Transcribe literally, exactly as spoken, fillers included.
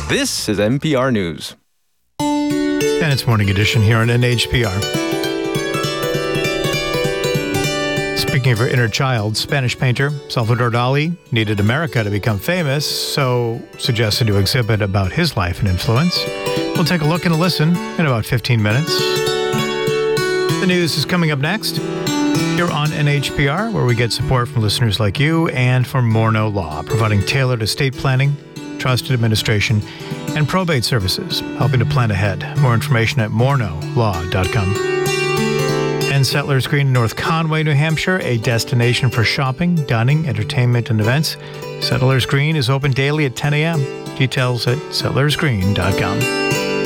This is N P R News. And it's Morning Edition here on N H P R. Speaking of her inner child, Spanish painter Salvador Dali needed America to become famous, so suggested to exhibit about his life and influence. We'll take a look and a listen in about fifteen minutes. The news is coming up next here on N H P R, where we get support from listeners like you and from Morneau Law, providing tailored estate planning, trusted administration, and probate services, helping to plan ahead. More information at morneau law dot com. And Settlers Green in North Conway, New Hampshire, a destination for shopping, dining, entertainment, and events. Settlers Green is open daily at ten a.m. Details at settlers green dot com.